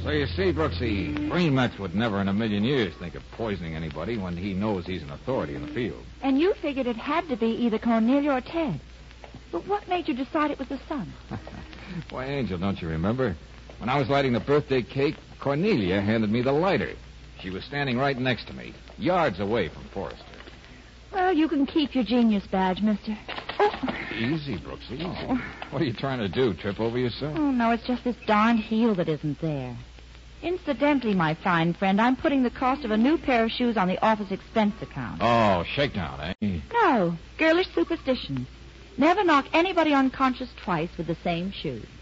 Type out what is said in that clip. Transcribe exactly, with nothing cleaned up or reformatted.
So you see, Brooksy, Green Metz would never in a million years think of poisoning anybody when he knows he's an authority in the field. And you figured it had to be either Cornelia or Ted. But what made you decide it was the son? Why, Angel, don't you remember? When I was lighting the birthday cake, Cornelia handed me the lighter. She was standing right next to me, yards away from Forrester. Well, you can keep your genius badge, mister. Oh. Easy, Brooks, easy. Oh. What are you trying to do, trip over yourself? Oh, no, it's just this darned heel that isn't there. Incidentally, my fine friend, I'm putting the cost of a new pair of shoes on the office expense account. Oh, shakedown, eh? No, girlish superstition. Never knock anybody unconscious twice with the same shoes.